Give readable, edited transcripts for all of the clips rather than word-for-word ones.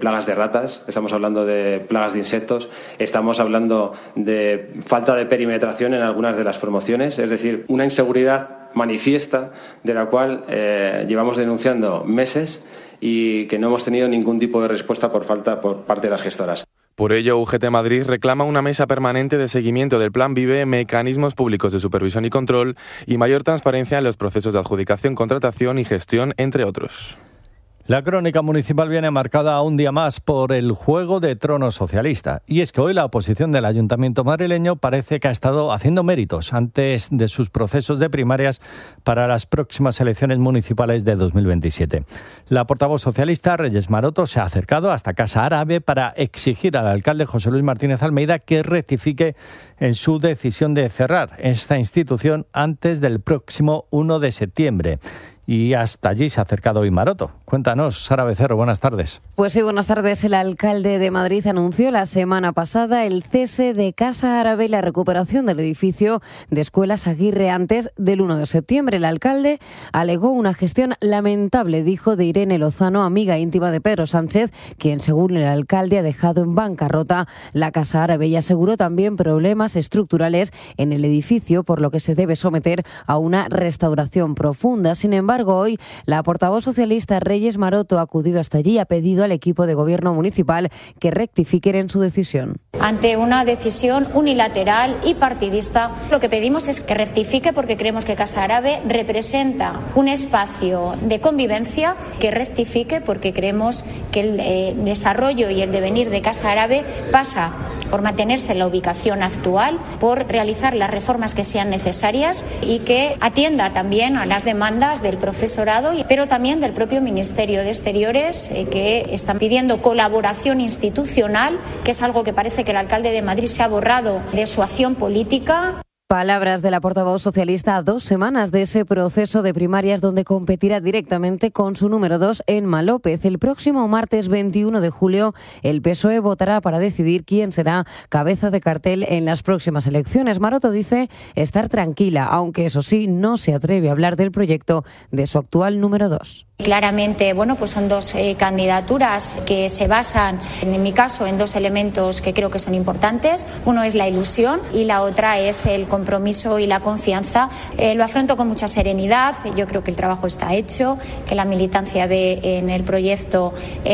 plagas de ratas, estamos hablando de plagas de insectos, estamos hablando de falta de perimetración en algunas de las promociones, es decir, una inseguridad manifiesta de la cual llevamos denunciando meses y que no hemos tenido ningún tipo de respuesta por parte de las gestoras. Por ello, UGT Madrid reclama una mesa permanente de seguimiento del Plan Vive, mecanismos públicos de supervisión y control y mayor transparencia en los procesos de adjudicación, contratación y gestión, entre otros. La crónica municipal viene marcada un día más por el juego de trono socialista. Y es que hoy la oposición del Ayuntamiento madrileño parece que ha estado haciendo méritos antes de sus procesos de primarias para las próximas elecciones municipales de 2027. La portavoz socialista, Reyes Maroto, se ha acercado hasta Casa Árabe para exigir al alcalde José Luis Martínez Almeida que rectifique en su decisión de cerrar esta institución antes del próximo 1 de septiembre. Y hasta allí se ha acercado hoy Maroto. Cuéntanos, Sara Becerro, buenas tardes. Pues sí, buenas tardes. El alcalde de Madrid anunció la semana pasada el cese de Casa Árabe y la recuperación del edificio de Escuelas Aguirre antes del 1 de septiembre. El alcalde alegó una gestión lamentable, dijo, de Irene Lozano, amiga íntima de Pedro Sánchez, quien, según el alcalde, ha dejado en bancarrota la Casa Árabe, y aseguró también problemas estructurales en el edificio, por lo que se debe someter a una restauración profunda. Sin embargo, hoy la portavoz socialista Reyes Maroto ha acudido hasta allí y ha pedido al equipo de gobierno municipal que rectifiquen en su decisión. Ante una decisión unilateral y partidista, lo que pedimos es que rectifique, porque creemos que Casa Árabe representa un espacio de convivencia, que rectifique porque creemos que el desarrollo y el devenir de Casa Árabe pasa por mantenerse en la ubicación actual, por realizar las reformas que sean necesarias y que atienda también a las demandas del profesorado, pero también del propio Ministerio de Exteriores, que están pidiendo colaboración institucional, que es algo que parece que el alcalde de Madrid se ha borrado de su acción política. Palabras de la portavoz socialista a 2 semanas de ese proceso de primarias, donde competirá directamente con su número 2, Emma López. El próximo martes 21 de julio el PSOE votará para decidir quién será cabeza de cartel en las próximas elecciones. Maroto dice estar tranquila, aunque eso sí, no se atreve a hablar del proyecto de su actual número 2. Claramente, pues son dos candidaturas que se basan, en mi caso, en 2 elementos que creo que son importantes. Uno es la ilusión y la otra es el compromiso y la confianza. Lo afronto con mucha serenidad. Yo creo que el trabajo está hecho, que la militancia ve en el proyecto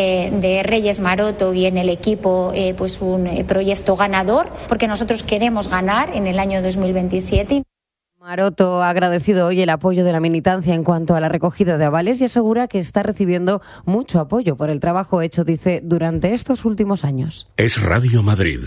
de Reyes Maroto y en el equipo pues un proyecto ganador, porque nosotros queremos ganar en el año 2027. Maroto ha agradecido hoy el apoyo de la militancia en cuanto a la recogida de avales y asegura que está recibiendo mucho apoyo por el trabajo hecho, dice, durante estos últimos años. Es Radio Madrid,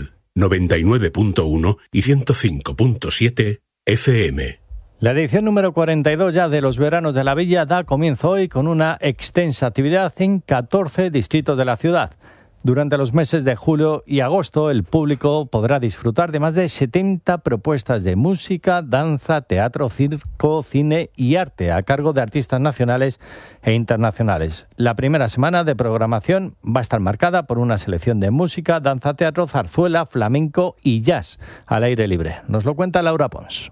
99.1 y 105.7 FM. La edición número 42 ya de los veranos de la Villa da comienzo hoy con una extensa actividad en 14 distritos de la ciudad. Durante los meses de julio y agosto, el público podrá disfrutar de más de 70 propuestas de música, danza, teatro, circo, cine y arte a cargo de artistas nacionales e internacionales. La primera semana de programación va a estar marcada por una selección de música, danza, teatro, zarzuela, flamenco y jazz al aire libre. Nos lo cuenta Laura Pons.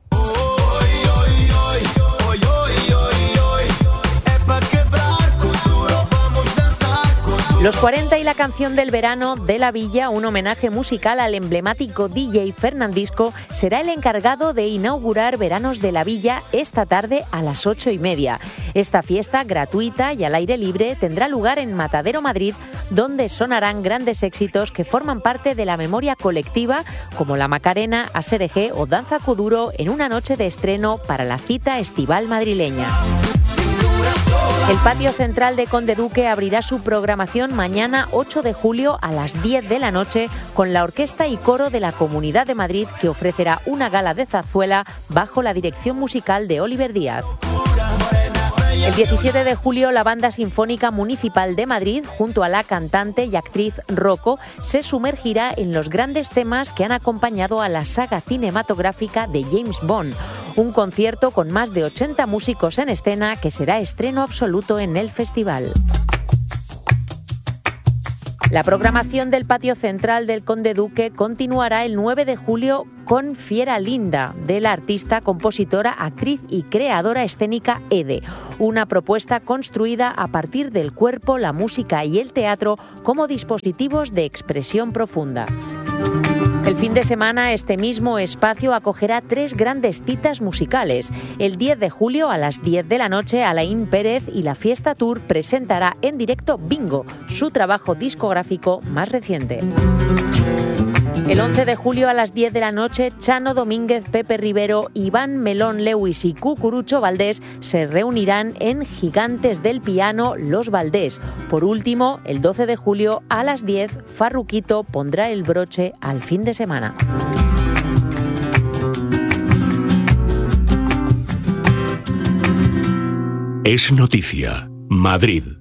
Los 40 y la canción del verano de la Villa, un homenaje musical al emblemático DJ Fernandisco, será el encargado de inaugurar Veranos de la Villa esta tarde a las 8:30. Esta fiesta gratuita y al aire libre tendrá lugar en Matadero, Madrid, donde sonarán grandes éxitos que forman parte de la memoria colectiva, como la Macarena, Aserejé o Danza Kuduro, en una noche de estreno para la cita estival madrileña. El patio central de Conde Duque abrirá su programación mañana 8 de julio a las 10 de la noche con la Orquesta y Coro de la Comunidad de Madrid, que ofrecerá una gala de zarzuela bajo la dirección musical de Oliver Díaz. El 17 de julio la Banda Sinfónica Municipal de Madrid, junto a la cantante y actriz Rocco, se sumergirá en los grandes temas que han acompañado a la saga cinematográfica de James Bond. Un concierto con más de 80 músicos en escena que será estreno absoluto en el festival. La programación del patio central del Conde Duque continuará el 9 de julio con Fiera Linda, de la artista, compositora, actriz y creadora escénica Ede. Una propuesta construida a partir del cuerpo, la música y el teatro como dispositivos de expresión profunda. El fin de semana este mismo espacio acogerá 3 grandes citas musicales. El 10 de julio a las 10 de la noche Alain Pérez y la Fiesta Tour presentará en directo Bingo, su trabajo discográfico más reciente. El 11 de julio a las 10 de la noche, Chano Domínguez, Pepe Rivero, Iván Melón Lewis y Cucurucho Valdés se reunirán en Gigantes del Piano Los Valdés. Por último, el 12 de julio a las 10, Farruquito pondrá el broche al fin de semana. Es noticia. Madrid.